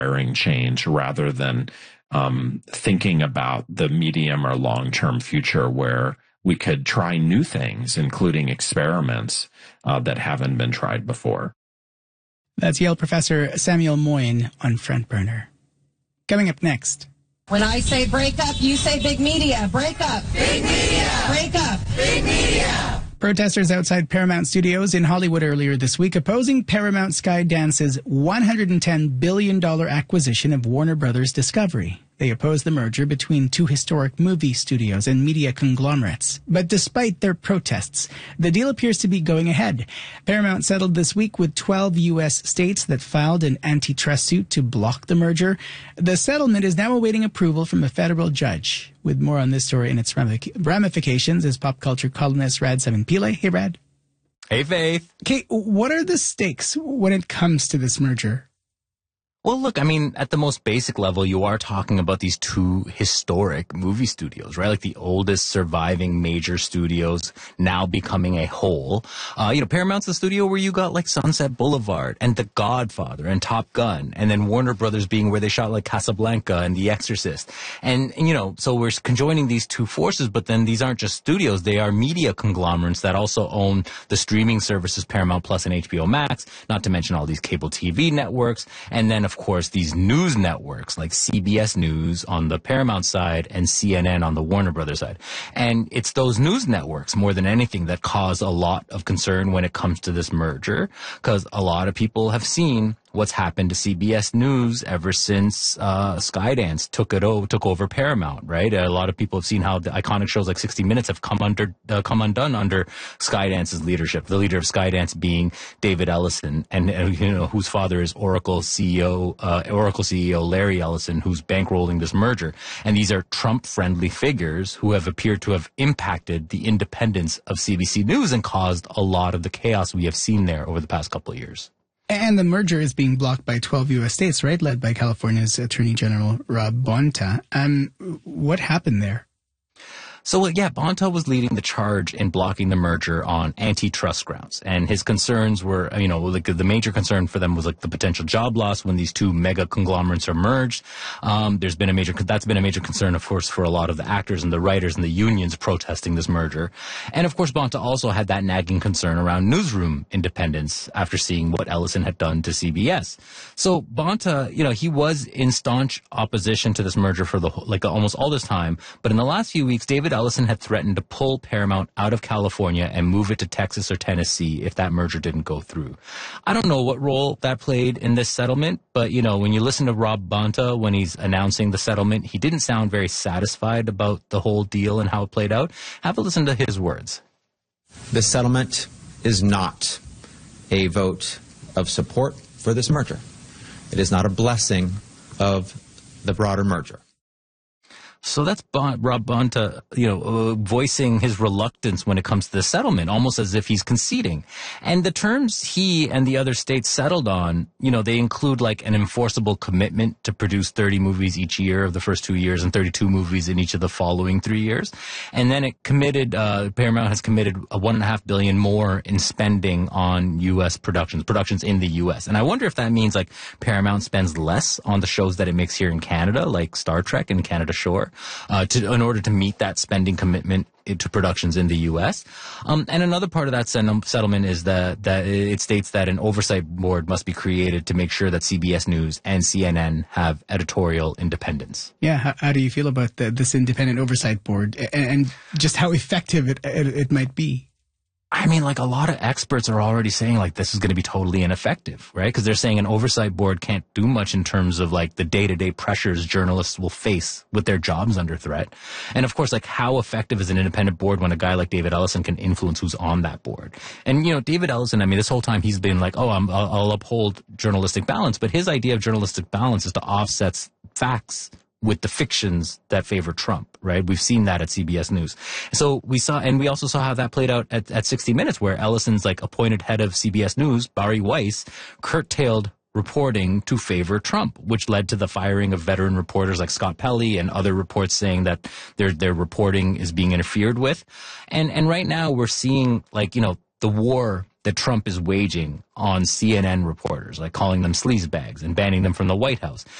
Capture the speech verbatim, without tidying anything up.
inspiring change rather than um, thinking about the medium or long-term future where we could try new things, including experiments uh, that haven't been tried before. That's Yale professor Samuel Moyn on Front Burner. Coming up next. When I say break up, you say big media. Break up. Big media. Break up. Big media. Protesters outside Paramount Studios in Hollywood earlier this week opposing Paramount Skydance's one hundred ten billion dollars acquisition of Warner Brothers Discovery. They oppose the merger between two historic movie studios and media conglomerates. But despite their protests, the deal appears to be going ahead. Paramount settled this week with twelve U S states that filed an antitrust suit to block the merger. The settlement is now awaiting approval from a federal judge. With more on this story and its ramifications is pop culture columnist Rad Seven Pile. Hey, Rad. Hey, Faith. Okay, what are the stakes when it comes to this merger? Well, look, I mean, at the most basic level, you are talking about these two historic movie studios, right? Like the oldest surviving major studios now becoming a whole. Uh, you know, Paramount's the studio where you got like Sunset Boulevard and The Godfather and Top Gun, and then Warner Brothers being where they shot like Casablanca and The Exorcist. And, and you know, so we're conjoining these two forces, but then these aren't just studios. They are media conglomerates that also own the streaming services Paramount Plus and H B O Max, not to mention all these cable T V networks. And then, of course, these news networks like C B S News on the Paramount side and C N N on the Warner Brothers side. And it's those news networks more than anything that cause a lot of concern when it comes to this merger, because a lot of people have seen what's happened to C B S News ever since uh, Skydance took it o- took over Paramount, right? A lot of people have seen how the iconic shows like sixty minutes have come under uh, come undone under Skydance's leadership. The leader of Skydance being David Ellison, and uh, you know whose father is Oracle C E O uh, Oracle C E O Larry Ellison, who's bankrolling this merger. And these are Trump-friendly figures who have appeared to have impacted the independence of C B C News and caused a lot of the chaos we have seen there over the past couple of years. And the merger is being blocked by twelve U S states, right? Led by California's Attorney General Rob Bonta. Um, what happened there? So, yeah, Bonta was leading the charge in blocking the merger on antitrust grounds. And his concerns were, you know, like the major concern for them was like the potential job loss when these two mega conglomerates are merged. Um, there's been a major, that's been a major concern, of course, for a lot of the actors and the writers and the unions protesting this merger. And of course, Bonta also had that nagging concern around newsroom independence after seeing what Ellison had done to C B S. So Bonta, you know, he was in staunch opposition to this merger for the, like almost all this time. But in the last few weeks, David Ellison had threatened to pull Paramount out of California and move it to Texas or Tennessee if that merger didn't go through. I don't know what role that played in this settlement, but, you know, when you listen to Rob Bonta when he's announcing the settlement, he didn't sound very satisfied about the whole deal and how it played out. Have a listen to his words. The settlement is not a vote of support for this merger. It is not a blessing of the broader merger. So that's bon- Rob Bonta, you know, uh, voicing his reluctance when it comes to the settlement, almost as if he's conceding. And the terms he and the other states settled on, you know, they include like an enforceable commitment to produce thirty movies each year of the first two years and thirty-two movies in each of the following three years. And then it committed, uh, Paramount has committed a one and a half billion more in spending on U S productions, productions in the U S. And I wonder if that means like Paramount spends less on the shows that it makes here in Canada, like Star Trek and Canada Shore. Uh, to, in order to meet that spending commitment to productions in the U S. Um, and another part of that settlement is that, that it states that an oversight board must be created to make sure that C B S News and C N N have editorial independence. Yeah, how, how do you feel about the, this independent oversight board and, and just how effective it, it, it might be? I mean, like a lot of experts are already saying like this is going to be totally ineffective, right? Because they're saying an oversight board can't do much in terms of like the day-to-day pressures journalists will face with their jobs under threat. And of course, like how effective is an independent board when a guy like David Ellison can influence who's on that board? And, you know, David Ellison, I mean, this whole time he's been like, oh, I'm, I'll, I'll uphold journalistic balance. But his idea of journalistic balance is to offset facts with the fictions that favor Trump, right? We've seen that at C B S News. So we saw, and we also saw how that played out at, at sixty minutes, where Ellison's like appointed head of C B S News, Bari Weiss, curtailed reporting to favor Trump, which led to the firing of veteran reporters like Scott Pelley and other reports saying that their their reporting is being interfered with. And and right now we're seeing like, you know, the war that Trump is waging on C N N reporters, like calling them sleazebags and banning them from the White House.